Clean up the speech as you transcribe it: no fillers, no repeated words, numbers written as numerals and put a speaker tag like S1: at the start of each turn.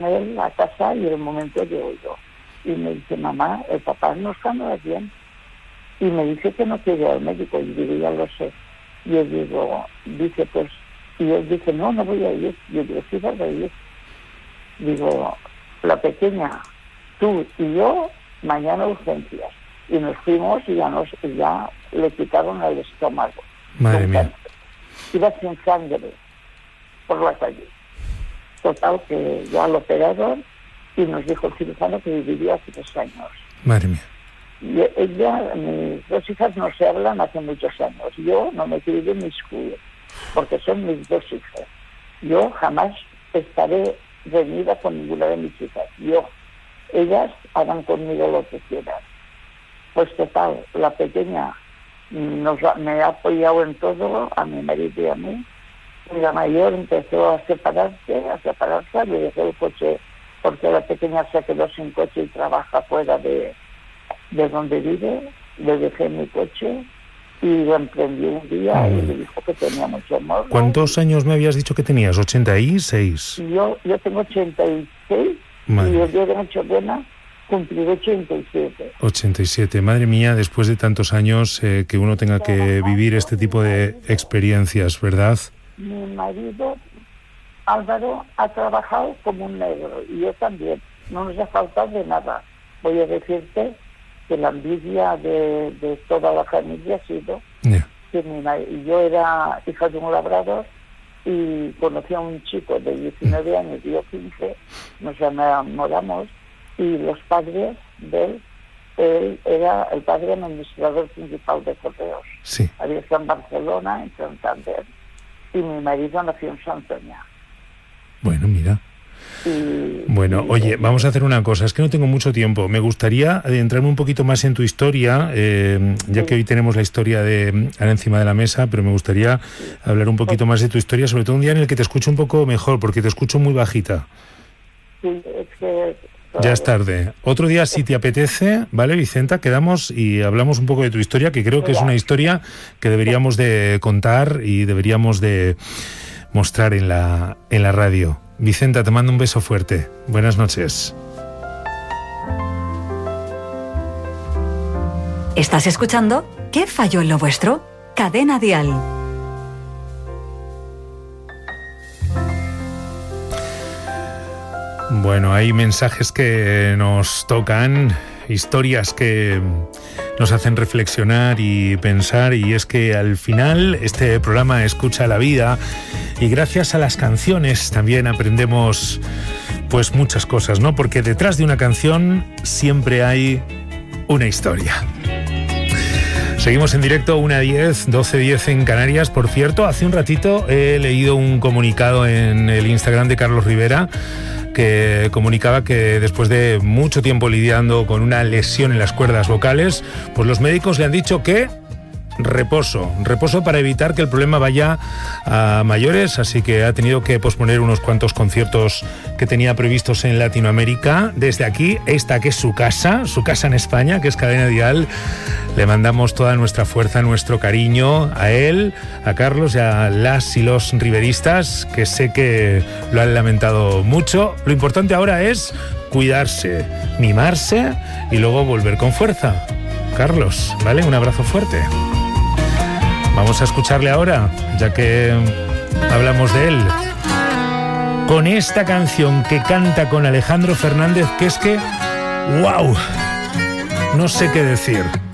S1: él a casa y el momento llego yo. Y me dice, mamá, el papá no está nada bien. Y me dice que no quiere ir al médico. Y digo, ya lo sé. Y yo digo, dice, pues, y él dice, no voy a ir. Yo digo, sí, vas a ir. Digo, la pequeña, tú y yo, mañana urgencias. Y nos fuimos y ya le quitaron el estómago.
S2: Madre mía.
S1: Iba sin sangre por la calle. Total, que ya lo operaron y nos dijo el cirujano que viviría 3 años.
S2: Madre mía.
S1: Y ella, mis 2 hijas no se hablan hace muchos años. Yo no me quiero inmiscuir, porque son mis 2 hijas. Yo jamás estaré reñida con ninguna de mis hijas. Ellas hagan conmigo lo que quieran. Pues total, la pequeña me ha apoyado en todo, a mi marido y a mí. Y la mayor empezó a separarse, le dejé el coche, porque la pequeña se quedó sin coche y trabaja fuera de donde vive. Le dejé mi coche y lo emprendí un día y le dijo que tenía mucho amor.
S2: ¿Cuántos años me habías dicho que tenías? 86.
S1: Yo tengo 86.
S2: Madre.
S1: Y el día de Nochebuena cumplí 87.
S2: 87, madre mía, después de tantos años que uno tenga que vivir este tipo de experiencias, ¿verdad?
S1: Mi marido, Álvaro, ha trabajado como un negro y yo también. No nos ha faltado de nada. Voy a decirte que la envidia de toda la familia ha sido que yo era hija de un labrador y conocí a un chico de 19 años y yo 15, nos enamoramos y los padres de él era el padre administrador principal de Correos.
S2: Sí.
S1: Había estado en Barcelona, en Santander, y mi marido nació en Santoña.
S2: Bueno, mira. Bueno, oye, vamos a hacer una cosa, es que no tengo mucho tiempo. Me gustaría adentrarme un poquito más en tu historia, ya que hoy tenemos la historia de Ana encima de la mesa, pero me gustaría hablar un poquito más de tu historia, sobre todo un día en el que te escucho un poco mejor, porque te escucho muy bajita.
S1: Sí, es que...
S2: Ya es tarde. Otro día, si te apetece, ¿vale, Vicenta? Quedamos y hablamos un poco de tu historia, que creo que es una historia que deberíamos de contar y deberíamos de mostrar en la radio. Vicenta, te mando un beso fuerte. Buenas noches.
S3: ¿Estás escuchando? ¿Qué falló en lo vuestro? Cadena Dial.
S2: Bueno, hay mensajes que nos tocan, historias que nos hacen reflexionar y pensar, y es que al final este programa escucha la vida y gracias a las canciones también aprendemos pues muchas cosas, ¿no? Porque detrás de una canción siempre hay una historia. Seguimos en directo, 1:10, 12:10 en Canarias. Por cierto, hace un ratito he leído un comunicado en el Instagram de Carlos Rivera que comunicaba que después de mucho tiempo lidiando con una lesión en las cuerdas vocales, pues los médicos le han dicho que reposo para evitar que el problema vaya a mayores, así que ha tenido que posponer unos cuantos conciertos que tenía previstos en Latinoamérica. Desde aquí, esta que es su casa en España, que es Cadena Dial, le mandamos toda nuestra fuerza, nuestro cariño a él, a Carlos y a las y los riveristas, que sé que lo han lamentado mucho. Lo importante ahora es cuidarse, mimarse y luego volver con fuerza. Carlos, ¿vale? Un abrazo fuerte. Vamos a escucharle ahora, ya que hablamos de él, con esta canción que canta con Alejandro Fernández, que es que, ¡wow! No sé qué decir.